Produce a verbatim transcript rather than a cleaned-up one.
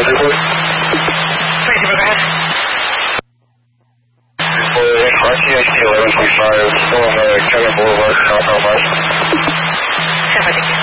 Thank you, go ahead. R T I C eleven twenty-five, still on the Kevin Boulevard, South Alabama. Seven.